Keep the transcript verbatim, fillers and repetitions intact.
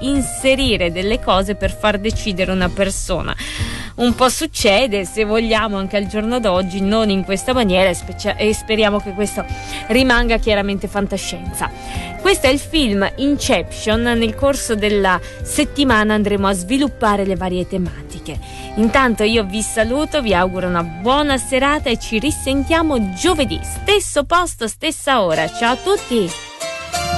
inserire delle cose per far decidere una persona. Un po' succede, se vogliamo, anche al giorno d'oggi, non in questa maniera, e speriamo che questo rimanga chiaramente fantascienza. Questo è il film Inception. Nel corso della settimana andremo a sviluppare le varie tematiche. Intanto io vi saluto, vi auguro una buona serata e ci risentiamo giovedì, stesso posto, stessa ora. Ciao a tutti!